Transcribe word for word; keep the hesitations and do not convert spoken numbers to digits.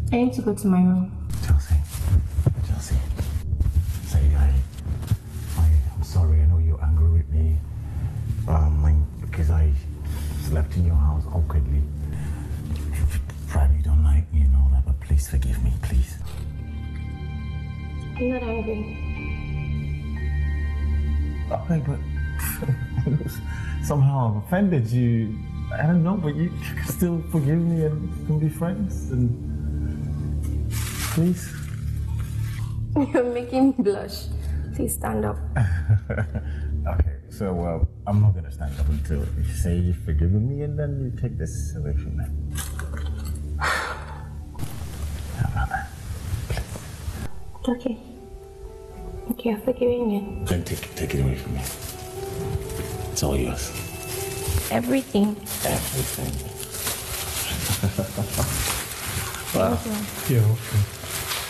I need to go to my room. Chelsea, Chelsea, say I, I, I'm sorry. I know you're angry with me, um, I, because I slept in your house awkwardly. Probably don't like me and all that, but please forgive me, please. I'm not angry. Okay, but somehow I've offended you. I don't know, but you can still forgive me and can be friends. And please. You're making me blush. Please stand up. Okay, so uh, I'm not gonna stand up until you say you've forgiven me, and then you take this away from me. How about that? Please. Okay. Okay, I'm forgiving you. Then take take it away from me. It's all yours. Everything. Everything. Thank you. You're welcome.